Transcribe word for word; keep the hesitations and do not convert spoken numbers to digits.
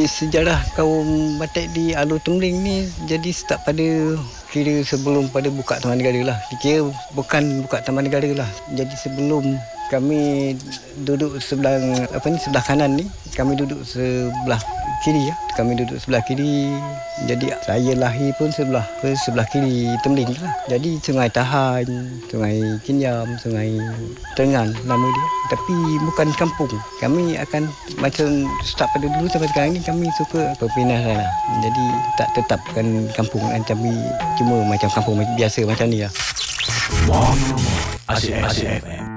Sejarah kaum Batak di Alor Temling ni jadi start pada kira sebelum pada buka Taman Negara lah. Kira bukan buka Taman Negara lah. Jadi sebelum kami duduk sebelah apa ni sebelah kanan ni, kami duduk sebelah kiri ya. Kami duduk sebelah kiri. Jadi saya lahir pun sebelah sebelah kiri Temling lah. Jadi Sungai Tahan, Sungai Kinyam, Sungai Tengan nama dia. Tapi bukan kampung. Kami akan macam start pada dulu sampai sekarang ni kami suka perpindahan lah. Jadi tak tetapkan kampung macam cuma macam kampung biasa macam ni lah. Asyik F M.